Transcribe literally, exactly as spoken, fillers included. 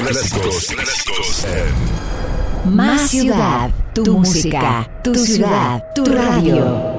clásicos, clásicos en Más Ciudad, tu música, tu ciudad, tu radio.